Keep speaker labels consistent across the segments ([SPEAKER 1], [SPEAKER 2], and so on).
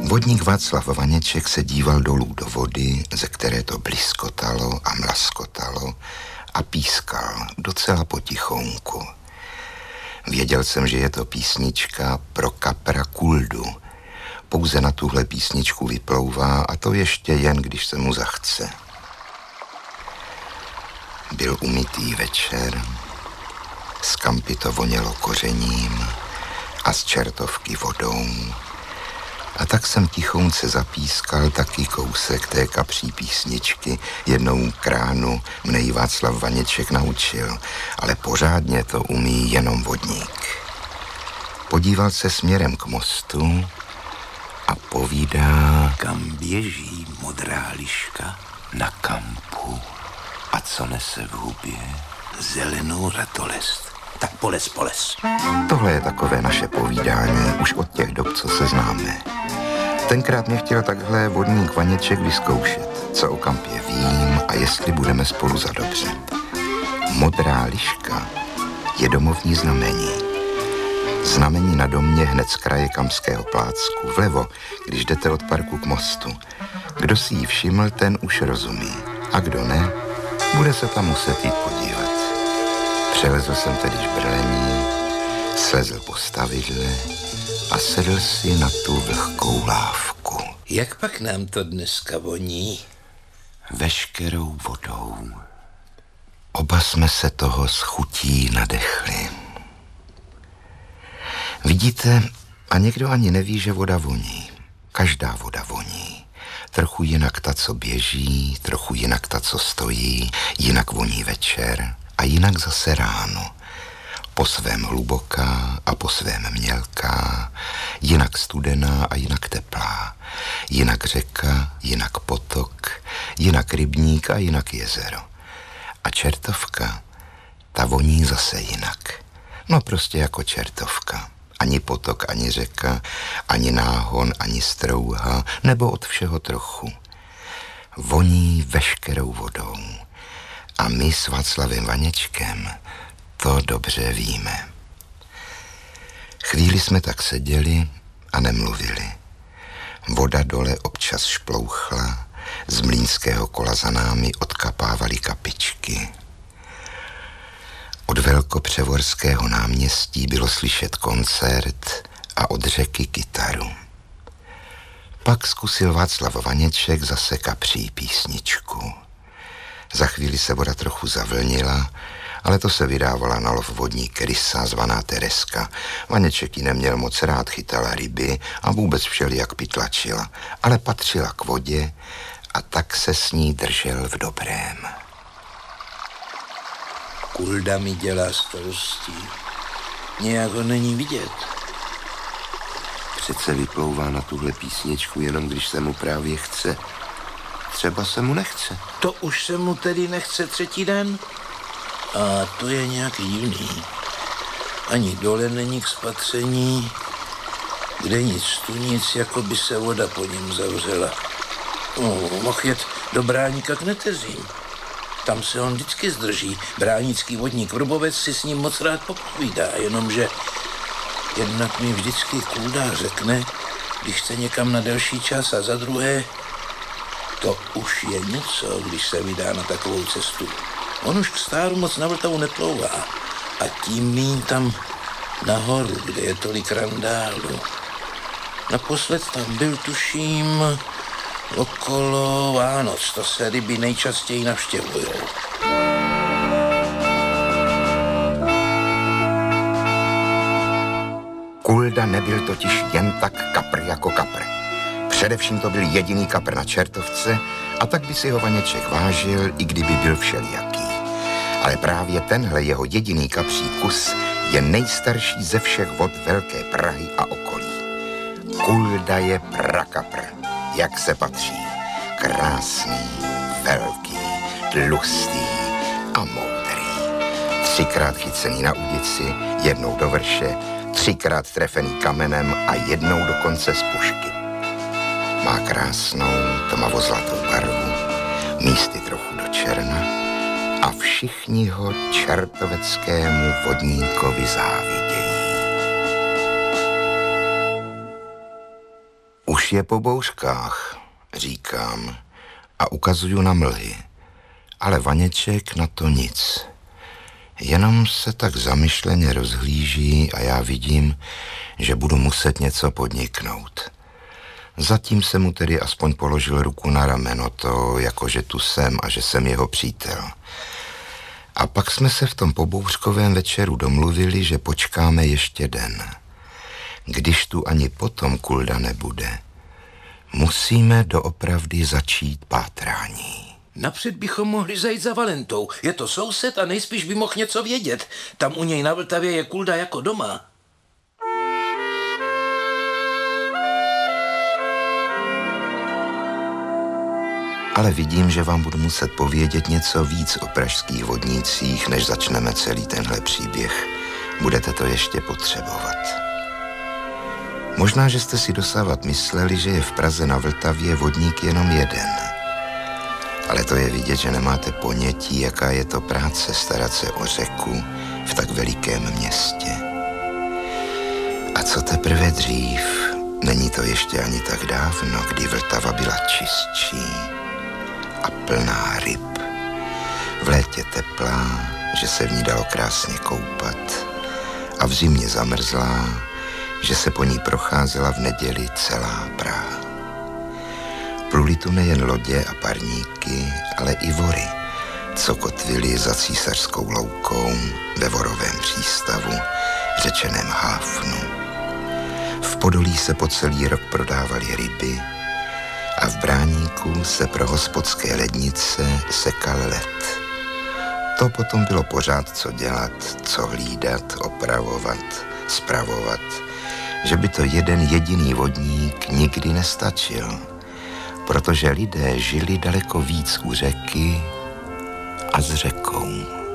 [SPEAKER 1] Vodník Václav Vaněček se díval dolů do vody, ze které to bliskotalo a mlaskotalo a pískal docela potichonku. Věděl jsem, že je to písnička pro kapra Kuldu. Pouze na tuhle písničku vyplouvá a to ještě jen, když se mu zachce. Byl umytý večer, z kampy to vonělo kořením a z čertovky vodou. A tak jsem tichounce zapískal taky kousek té kapří písničky. Jednou kránu mne ji Václav Vaněček naučil, ale pořádně to umí jenom vodník. Podíval se směrem k mostu a povídá:
[SPEAKER 2] Kam běží modrá liška? Na kampu. A co nese v hubě? Zelenou ratolest. Tak polez.
[SPEAKER 1] Tohle je takové naše povídání už od těch dob, co se známe. Tenkrát mě chtěl takhle vodník Vaněček vyzkoušet, co o kampě vím a jestli budeme spolu za dobře. Modrá liška je domovní znamení. Znamení na domě hned z kraje Kamského plácku, vlevo, když jdete od parku k mostu. Kdo si ji všiml, ten už rozumí. A kdo ne, bude se tam muset jít podívat. Přelezl jsem tedy žbrlení, slezl po stavidle a sedl si na tu vlhkou lávku.
[SPEAKER 2] Jak pak nám to dneska voní?
[SPEAKER 1] Veškerou vodou. Oba jsme se toho s chutí nadechli. Vidíte, a někdo ani neví, že voda voní. Každá voda voní. Trochu jinak ta, co běží, trochu jinak ta, co stojí, jinak voní večer a jinak zase ráno. Po svém hluboká a po svém mělká, jinak studená a jinak teplá. Jinak řeka, jinak potok, jinak rybník a jinak jezero. A čertovka, ta voní zase jinak. No prostě jako čertovka. Ani potok, ani řeka, ani náhon, ani strouha, nebo od všeho trochu. Voní veškerou vodou. A my s Václavem Vaněčkem to dobře víme. Chvíli jsme tak seděli a nemluvili. Voda dole občas šplouchla, z mlýnského kola za námi odkapávaly kapičky. Od Velkopřevorského náměstí bylo slyšet koncert a od řeky kytaru. Pak zkusil Václav Vaněček zase kapří písničku. Za chvíli se voda trochu zavlnila, ale to se vydávala na lov vodník rysa zvaná Tereska. Vaněček ji neměl moc rád, chytala ryby a vůbec všelijak pytlačila, ale patřila k vodě a tak se s ní držel v dobrém.
[SPEAKER 2] Kulda mi dělá starostí. Nějak ho není vidět.
[SPEAKER 1] Přece vyplouvá na tuhle písničku jenom když se mu právě chce. Třeba se mu nechce.
[SPEAKER 2] To už se mu tedy nechce třetí den? A to je nějak divný. Ani dole není k spatření, kde nic tu nic, jako by se voda po něm zavřela. Mohl jet do Bráníka k Netezím. Tam se on vždycky zdrží. Bránický vodník Vrbovec si s ním moc rád popovídá, jenomže jednak mi vždycky Kulda řekne, když chce někam na delší čas, a za druhé, to už je něco, když se vydá na takovou cestu. On už k Stáru moc na Vltavu neplouvá a tím míň tam nahoru, kde je tolik randálů. Naposled tam byl, tuším, okolo Vánoc, to se ryby nejčastěji navštěvujou.
[SPEAKER 1] Kulda nebyl totiž jen tak kapr jako kapr. Především to byl jediný kapr na Čertovce a tak by si ho Vaněček vážil, i kdyby byl všelijaký. Ale právě tenhle jeho jediný kapří kus je nejstarší ze všech vod Velké Prahy a okolí. Kulda je prakapr, jak se patří. Krásný, velký, tlustý a moudrý. 3krát chycený na udici, jednou do vrše, 3krát trefený kamenem a jednou dokonce z pušky. Má krásnou tmavozlatou barvu, místy trochu do černa a všichni ho čertoveckému vodníkovi závidějí. Už Už je po bouřkách, říkám a ukazuju na mlhy. Ale Vaněček na to nic. Jenom se tak zamyšleně rozhlíží a já vidím, že budu muset něco podniknout. Zatím jsem mu tedy aspoň položil ruku na rameno, to jakože tu jsem a že jsem jeho přítel. A pak jsme se v tom pobouřkovém večeru domluvili, že počkáme ještě den. Když tu ani potom Kulda nebude, musíme doopravdy začít pátrání.
[SPEAKER 2] Napřed bychom mohli zajít za Valentou. Je to soused a nejspíš by mohl něco vědět. Tam u něj na Vltavě je Kulda jako doma.
[SPEAKER 1] Ale vidím, že vám budu muset povědět něco víc o pražských vodnících, než začneme celý tenhle příběh. Budete to ještě potřebovat. Možná, že jste si dosávat mysleli, že je v Praze na Vltavě vodník jenom jeden. Ale to je vidět, že nemáte ponětí, jaká je to práce starat se o řeku v tak velikém městě. A co teprve dřív, není to ještě ani tak dávno, kdy Vltava byla čistší a plná ryb. V létě teplá, že se v ní dalo krásně koupat, a v zimě zamrzlá, že se po ní procházela v neděli celá Praha. Pluli tu nejen lodě a parníky, ale i vory, co kotvili za Císařskou loukou ve Vorovém přístavu, řečeném Háfnu. V Podolí se po celý rok prodávaly ryby a v Bráníku se pro hospodské lednice sekal led. To potom bylo pořád co dělat, co hlídat, opravovat, spravovat, že by to jeden jediný vodník nikdy nestačil, protože lidé žili daleko víc u řeky a s řekou.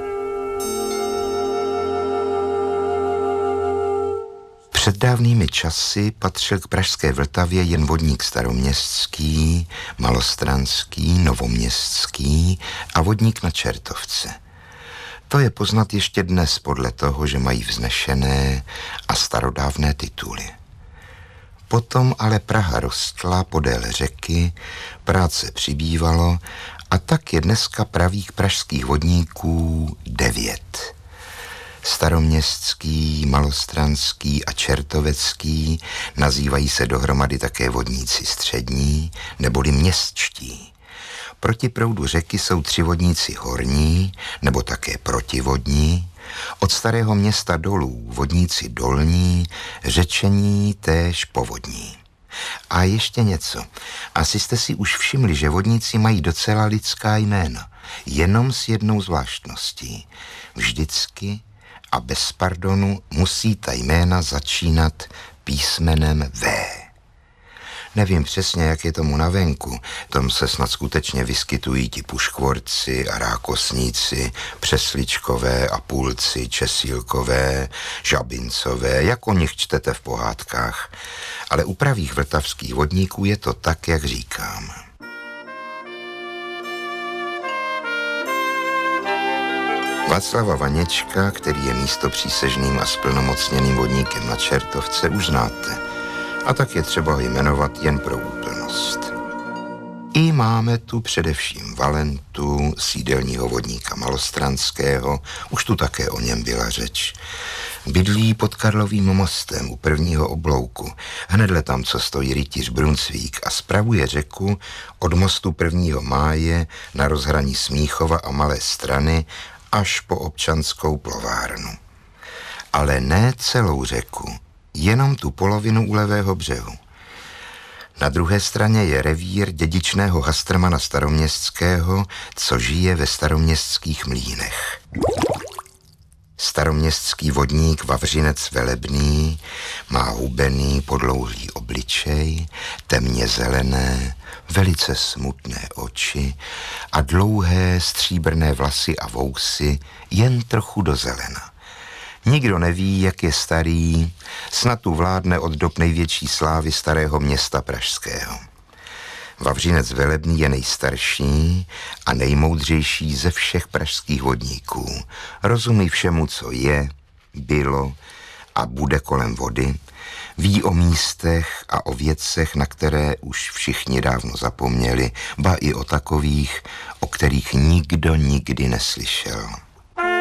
[SPEAKER 1] Před dávnými časy patřil k pražské Vltavě jen vodník staroměstský, malostranský, novoměstský a vodník na Čertovce. To je poznat ještě dnes podle toho, že mají vznešené a starodávné tituly. Potom ale Praha rostla podél řeky, práce přibývalo a tak je dneska pravých pražských vodníků 9. Staroměstský, malostranský a čertovecký nazývají se dohromady také vodníci střední neboli městští. Proti proudu řeky jsou 3 vodníci horní nebo také protivodní, od Starého Města dolů vodníci dolní, řečení též povodní. A ještě něco. Asi jste si už všimli, že vodníci mají docela lidská jména, jenom s jednou zvláštností. Vždycky a bez pardonu musí ta jména začínat písmenem V. Nevím přesně, jak je tomu na venku. Tam se snad skutečně vyskytují ti puškvorci a rákosníci, přesličkové a půlci, česílkové, žabincové, jak o nich čtete v pohádkách. Ale u pravých vltavských vodníků je to tak, jak říkám. Václava Vaněčka, který je místopřísežným a splnomocněným vodníkem na Čertovce, už znáte. A tak je třeba ho jmenovat jen pro úplnost. I máme tu především Valentu, sídelního vodníka malostranského, už tu také o něm byla řeč. Bydlí pod Karlovým mostem u prvního oblouku, hnedle tam, co stojí rytíř Brunsvík, a spravuje řeku od mostu 1. máje na rozhraní Smíchova a Malé Strany až po Občanskou plovárnu. Ale ne celou řeku, jenom tu polovinu u levého břehu. Na druhé straně je revír dědičného Hastrmana Staroměstského, co žije ve staroměstských mlýnech. Staroměstský vodník Vavřinec Velebný má hubený podlouhlý obličej, temně zelené, velice smutné oči a dlouhé stříbrné vlasy a vousy jen trochu do zelena. Nikdo neví, jak je starý, snad tu vládne od dob největší slávy Starého Města pražského. Vavřinec Velebný je nejstarší a nejmoudřejší ze všech pražských vodníků. Rozumí všemu, co je, bylo a bude kolem vody, Ví o místech a o věcech, na které už všichni dávno zapomněli, ba i o takových, o kterých nikdo nikdy neslyšel.